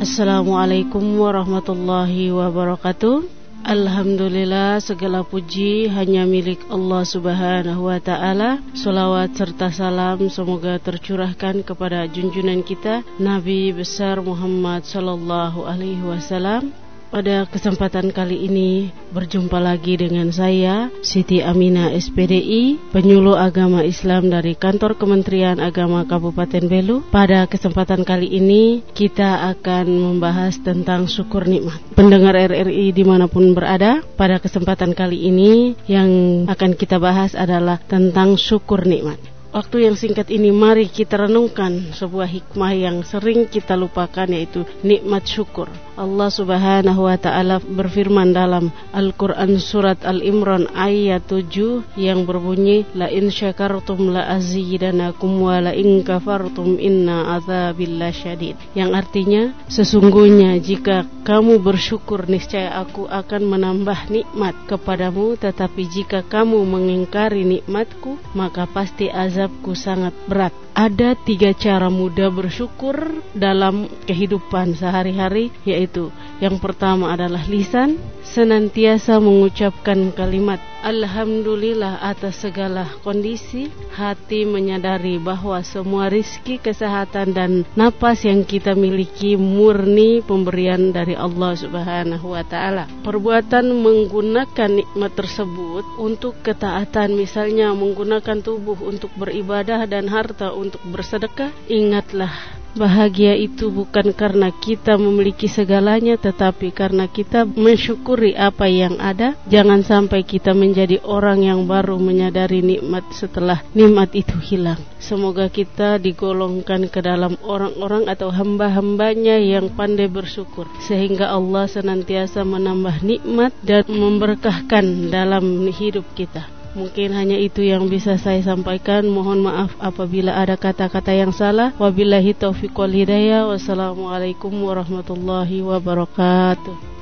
Assalamualaikum warahmatullahi wabarakatuh. Alhamdulillah, segala puji hanya milik Allah subhanahu wa ta'ala. Salawat serta salam semoga tercurahkan kepada junjungan kita Nabi besar Muhammad sallallahu alaihi wasallam. Pada kesempatan kali ini berjumpa lagi dengan saya Siti Aminah SPDI, penyuluh agama Islam dari Kantor Kementerian Agama Kabupaten Belu. Pada kesempatan kali ini kita akan membahas tentang syukur nikmat. Pendengar RRI dimanapun berada, pada kesempatan kali ini yang akan kita bahas adalah tentang syukur nikmat. Waktu yang singkat ini mari kita renungkan sebuah hikmah yang sering kita lupakan, yaitu nikmat syukur. Allah subhanahu wa ta'ala berfirman dalam Al-Quran surat Al-Imran ayat 7 yang berbunyi, La in syakartum la azidanakum wa la in kafartum inna azabillah syadid. Yang artinya, sesungguhnya jika kamu bersyukur niscaya aku akan menambah nikmat kepadamu, tetapi jika kamu mengingkari nikmatku maka pasti azabku sangat berat. Ada 3 cara mudah bersyukur dalam kehidupan sehari-hari, yaitu yang pertama adalah lisan, senantiasa mengucapkan kalimat Alhamdulillah atas segala kondisi. Hati menyadari bahwa semua rizki, kesehatan dan napas yang kita miliki murni pemberian dari Allah subhanahu wa ta'ala. Perbuatan menggunakan nikmat tersebut untuk ketaatan, misalnya menggunakan tubuh untuk beribadah dan harta untuk bersedekah. Ingatlah, bahagia itu bukan karena kita memiliki segalanya, tetapi karena kita mensyukuri apa yang ada. Jangan sampai kita menjadi orang yang baru menyadari nikmat setelah nikmat itu hilang. Semoga kita digolongkan ke dalam orang-orang atau hamba-hambanya yang pandai bersyukur, sehingga Allah senantiasa menambah nikmat dan memberkahkan dalam hidup kita. Mungkin hanya itu yang bisa saya sampaikan. Mohon maaf apabila ada kata-kata yang salah. Wabillahi taufiq wal hidayah. Wassalamualaikum warahmatullahi wabarakatuh.